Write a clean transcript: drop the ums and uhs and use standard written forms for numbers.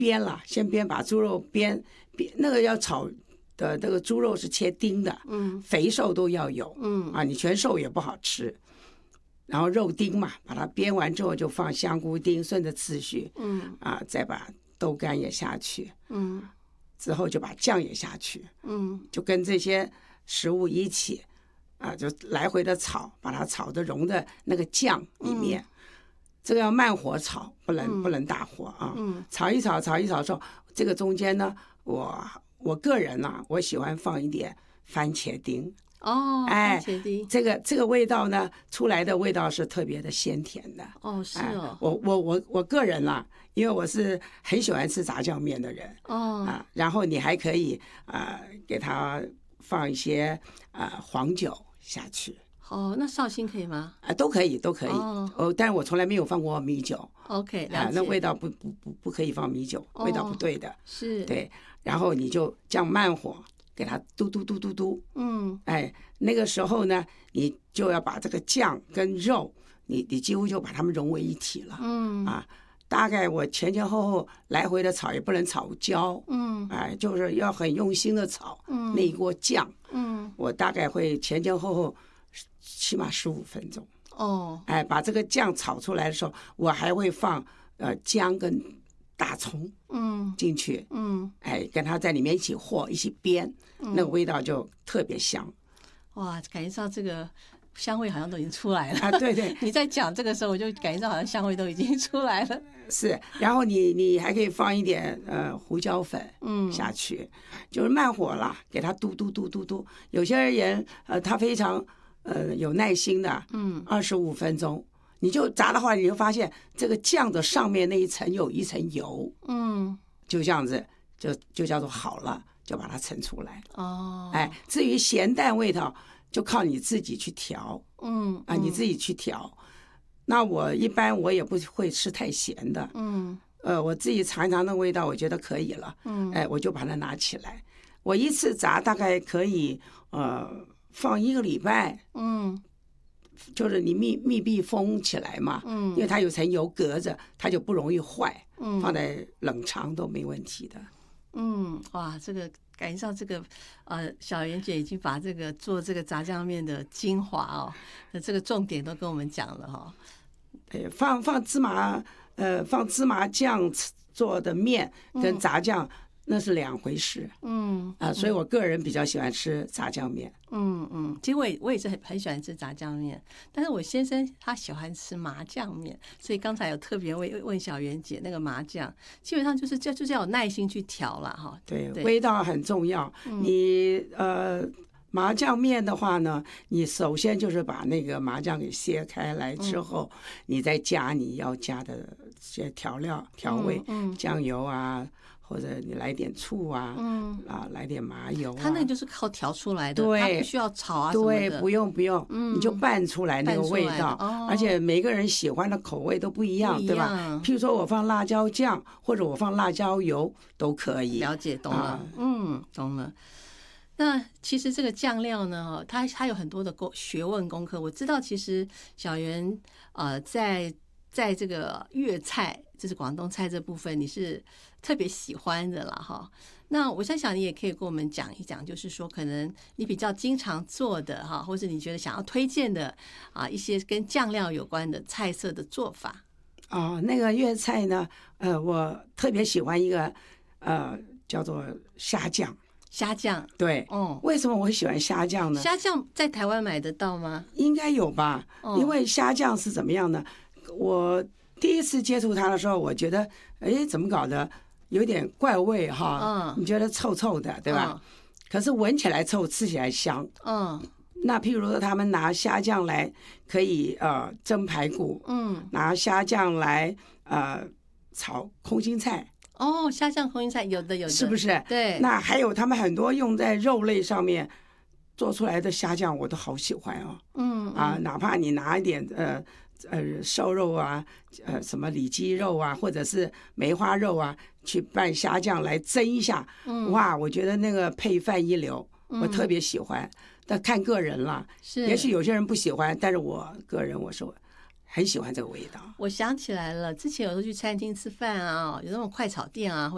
煸了，先煸，把猪肉煸，那个要炒的这个猪肉是切丁的，肥瘦都要有，你全瘦也不好吃。然后肉丁嘛，把它煸完之后就放香菇丁，顺着次序，再把豆干也下去，之后就把酱也下去，就跟这些食物一起，就来回的炒，把它炒的融的那个酱里面。这个要慢火炒，不能大火啊。炒一炒之后，这个中间呢，我个人啊，我喜欢放一点番茄丁。 番茄丁， 这个味道呢，出来的味道是特别的鲜甜的。 是哦。 我个人啦，因为我是很喜欢吃炸酱面的人。然后你还可以给它放一些黄酒下去。 那绍兴可以吗？ 都可以。但是我从来没有放过米酒。 OK， 了解。 那味道不可以放米酒，味道不对的。 是。 对，然后你就这样慢火给它嘟。那个时候呢，你就要把这个酱跟肉，你几乎就把它们融为一体了。大概我前后后来回的炒，也不能炒焦。就是要很用心的炒。那一锅酱。我大概会前后后起码15分钟。把这个酱炒出来的时候，我还会放姜跟大葱进去。跟它在里面一起和一起煸，那个味道就特别香。 哇，感觉到这个香味好像都已经出来了。 对。 你在讲这个时候，我就感觉到好像香味都已经出来了。 是，然后你还可以放一点胡椒粉下去，就是慢火啦，给它嘟。有些人他非常有耐心的，25分钟，你就炸的话，你就发现这个酱的上面那一层有一层油，就这样子就叫做好了，就把它盛出来。至于咸淡味道，就靠你自己去调。你自己去调。那我一般我也不会吃太咸的。我自己尝一尝那味道，我觉得可以了。我就把它拿起来。我一次炸大概可以放1个礼拜。就是你密闭封起来嘛。因为它有层油隔着，它就不容易坏。放在冷藏都没问题的。 哇，这个感觉到这个小妍姐已经把这个做这个炸酱面的精华这个重点都跟我们讲了放芝麻酱做的面跟炸酱那是2回事。所以我个人比较喜欢吃炸酱面。 其实我也是很喜欢吃炸酱面，但是我先生他喜欢吃麻酱面，所以刚才有特别问小妍姐，那个麻酱基本上就是要有耐心去调啦。 对，味道很重要。你麻酱面的话呢，你首先就是把那个麻酱给切开来之后，你再加你要加的些调味，酱油啊，或者你来点醋啊，来点麻油它那个就是靠调出来的，它不需要炒什么的。 对，不用，你就拌出来那个味道。而且每个人喜欢的口味都不一样，对吧？譬如说我放辣椒酱，或者我放辣椒油都可以。 了解，懂了。懂了。那其实这个酱料呢，它有很多的学问功课。我知道，其实小妍在这个粤菜，就是广东菜这部分，你是特别喜欢的啦那我在想，你也可以跟我们讲一讲，就是说可能你比较经常做的或者你觉得想要推荐的一些跟酱料有关的菜色的做法。 那个粤菜呢，我特别喜欢一个叫做虾酱。 虾酱， 对，为什么我喜欢虾酱呢？ 虾酱在台湾买得到吗？ 应该有吧。因为虾酱是怎么样呢？我第一次接触它的时候，我觉得，怎么搞的，有点怪味你觉得臭臭的，对吧？可是闻起来臭，吃起来香。那譬如说，他们拿虾酱来可以蒸排骨，拿虾酱来炒空心菜。 虾酱空心菜有的， 是不是？ 对。 那还有他们很多用在肉类上面做出来的虾酱，我都好喜欢哪怕你拿一点瘦肉啊，什么里脊肉啊，或者是梅花肉啊，去拌虾酱来蒸一下，哇，我觉得那个配饭一流，我特别喜欢。但看个人啦，也许有些人不喜欢，但是我个人我说很喜欢这个味道。 我想起来了，之前有时候去餐厅吃饭有那种快炒店或